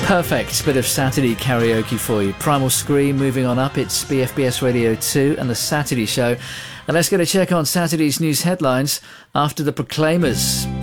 Perfect bit of Saturday karaoke for you. Primal Scream moving on up. It's BFBS Radio 2 and The Saturday Show. And let's get a check on Saturday's news headlines after the Proclaimers.